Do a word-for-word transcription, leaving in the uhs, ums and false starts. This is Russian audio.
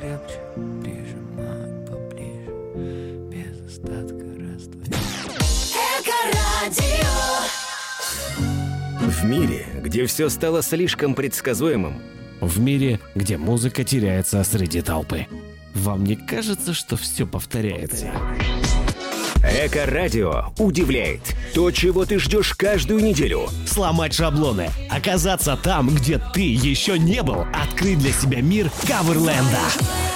крепче, прижимай поближе, без остатка раствор. Эко-радио. В мире, где все стало слишком предсказуемым. В мире, где музыка теряется среди толпы. Вам не кажется, что все повторяется? Эко-радио удивляет. То, чего ты ждешь каждую неделю. Сломать шаблоны, оказаться там, где ты еще не был, открыть для себя мир Каверленда.